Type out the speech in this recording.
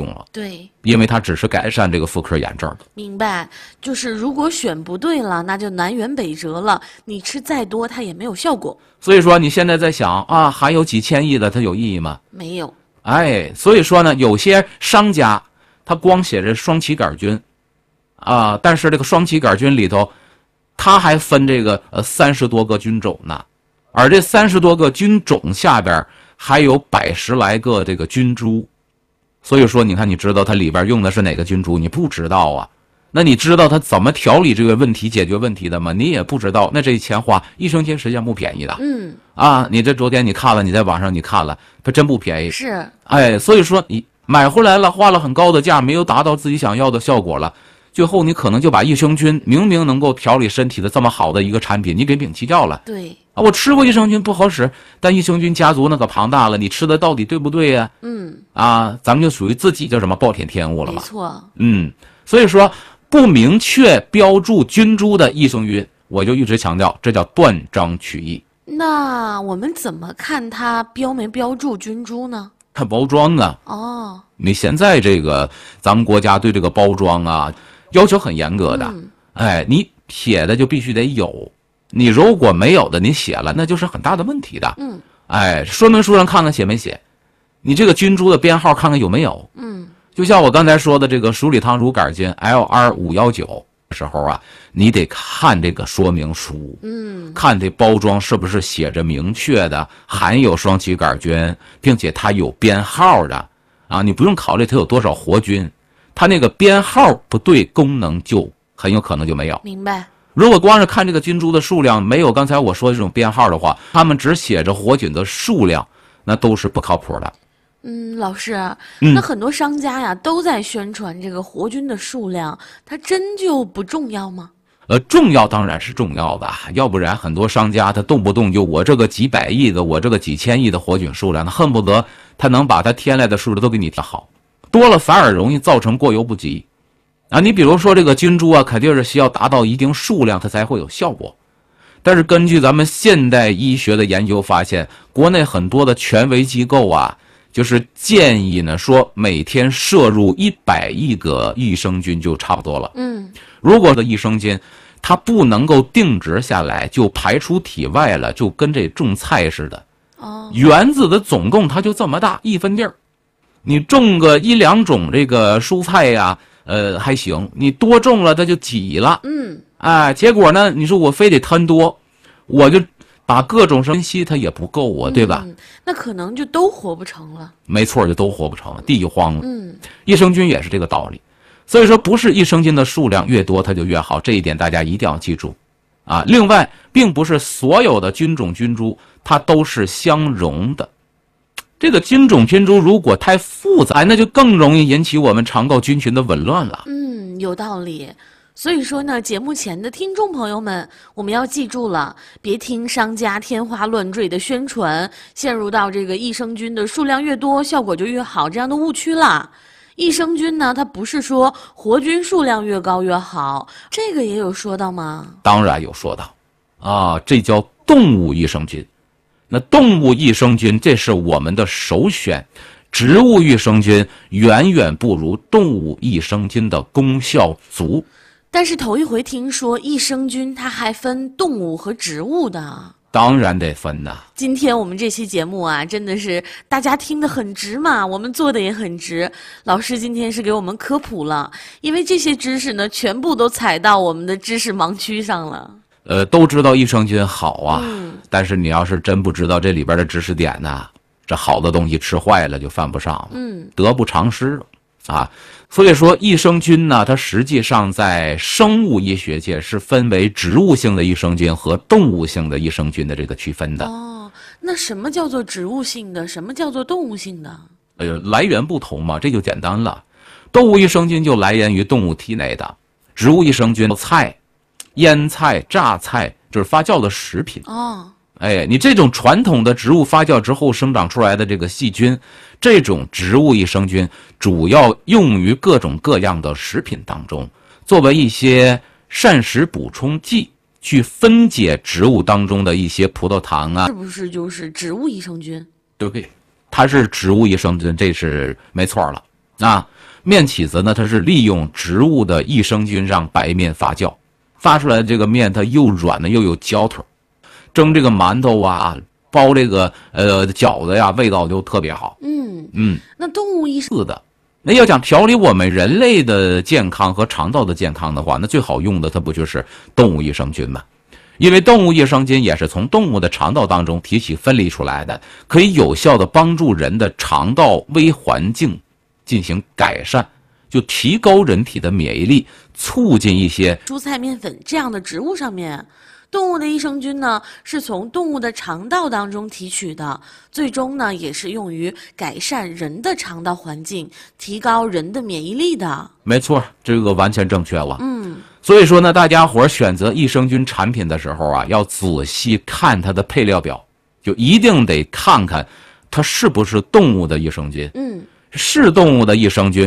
用了。 对， 因为它只是改善这个妇科炎症的。 明白。就是如果选不对了，那就南辕北辙了。你吃再多，它也没有效果。 所以说你现在在想啊，含有几千亿的它有意义吗？ 没有。 哎，所以说呢，有些商家他光写着双歧杆菌啊，但是这个双歧杆菌里头，它还分这个30多个菌种呢，而这30多个菌种下边还有110来个这个菌株。所以说你看，你知道它里边用的是哪个菌株？你不知道啊。那你知道它怎么调理这个问题、解决问题的吗？你也不知道。那这钱花，益生菌实际上不便宜的。你这昨天你看了，你在网上你看了，它真不便宜。 是。 哎，所以说你买回来了，花了很高的价，没有达到自己想要的效果了，最后你可能就把益生菌明明能够调理身体的这么好的一个产品，你给摒弃掉了。 对。 我吃过益生菌不好使，但益生菌家族那可庞大了，你吃的到底对不对呀？咱们就属于自己叫什么暴殄天物了嘛。 没错。 所以说不明确标注菌株的益生菌，我就一直强调，这叫断章取义。 那我们怎么看它标没标注菌株呢？ 看包装啊。你现在这个咱们国家对这个包装啊要求很严格的。你写的就必须得有，你如果没有的，你写了那就是很大的问题的。说明书上看看写没写，你这个菌株的编号看看有没有。就像我刚才说的这个鼠李糖乳杆菌 LR519的时候啊，你得看这个说明书，看这包装是不是写着明确的含有双歧杆菌，并且它有编号的啊，你不用考虑它有多少活菌，它那个编号不对，功能就很有可能就没有。 明白。 如果光是看这个菌株的数量，没有刚才我说的这种编号的话，他们只写着活菌的数量，那都是不靠谱的。 老师，那很多商家呀都在宣传这个活菌的数量，它真就不重要吗？ 重要当然是重要的，要不然很多商家他动不动就我这个几百亿的，我这个几千亿的活菌数量，他恨不得他能把他添来的数量都给你调好，多了反而容易造成过犹不及啊。你比如说这个菌株啊，肯定是需要达到一定数量它才会有效果。但是根据咱们现代医学的研究发现，国内很多的权威机构啊，就是建议呢说每天摄入100亿个益生菌就差不多了。如果的益生菌它不能够定植下来，就排出体外了，就跟这种菜似的。园子的总共它就这么大1分地儿，你种个1、2种这个蔬菜呀，还行，你多种了它就挤了。结果呢，你说我非得贪多，我就把各种生息它也不够啊，对吧？ 那可能就都活不成了。 没错，就都活不成了，地就荒了。益生菌也是这个道理。所以说不是益生菌的数量越多它就越好，这一点大家一定要记住啊。另外并不是所有的菌种菌株它都是相容的，这个菌种菌株如果太复杂，那就更容易引起我们肠道菌群的紊乱了。 有道理。所以说呢，节目前的听众朋友们，我们要记住了，别听商家天花乱坠的宣传，陷入到这个益生菌的数量越多效果就越好这样的误区啦。益生菌呢，它不是说活菌数量越高越好，这个也有说到吗？ 当然有说到啊，这叫动物益生菌。那动物益生菌这是我们的首选，植物益生菌远远不如动物益生菌的功效足。 但是头一回听说益生菌它还分动物和植物的。 当然得分呐。 今天我们这期节目啊，真的是大家听得很直嘛，我们做的也很直。老师今天是给我们科普了，因为这些知识呢，全部都踩到我们的知识盲区上了。 都知道益生菌好啊，但是你要是真不知道这里边的知识点呢，这好的东西吃坏了就犯不上了，得不偿失啊。所以说益生菌呢，它实际上在生物医学界是分为植物性的益生菌和动物性的益生菌的这个区分的。 那什么叫做植物性的，什么叫做动物性的？ 来源不同嘛，这就简单了。动物益生菌就来源于动物体内的，植物益生菌菜、腌菜、榨菜，就是发酵的食品。你这种传统的植物发酵之后生长出来的这个细菌，这种植物益生菌主要用于各种各样的食品当中，作为一些膳食补充剂，去分解植物当中的一些葡萄糖啊。 是不是就是植物益生菌？ 对，它是植物益生菌，这是没错了啊。 面起子呢，它是利用植物的益生菌让白面发酵，发出来的这个面它又软呢又有嚼头，蒸这个馒头啊，包这个饺子呀，味道就特别好。 那动物益生是的。那要想调理我们人类的健康和肠道的健康的话，那最好用的它不就是动物益生菌吗？因为动物益生菌也是从动物的肠道当中提取分离出来的，可以有效的帮助人的肠道微环境进行改善，就提高人体的免疫力，促进一些蔬菜、面粉这样的植物上面。动物的益生菌呢，是从动物的肠道当中提取的，最终呢，也是用于改善人的肠道环境，提高人的免疫力的。 没错，这个完全正确了。所以说呢，大家伙选择益生菌产品的时候啊，要仔细看它的配料表，就一定得看看它是不是动物的益生菌。是动物的益生菌，